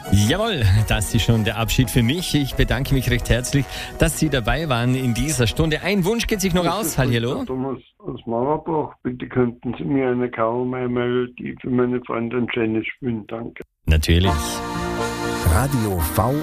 Jawohl, das ist schon der Abschied für mich. Ich bedanke mich recht herzlich, dass Sie dabei waren in dieser Stunde. Ein Wunsch geht sich noch aus. Hallo. Thomas aus Mauerbach. Bitte könnten Sie mir eine Kaumei-Melodie für meine Freundin Jenny spielen. Danke. Natürlich. Radio V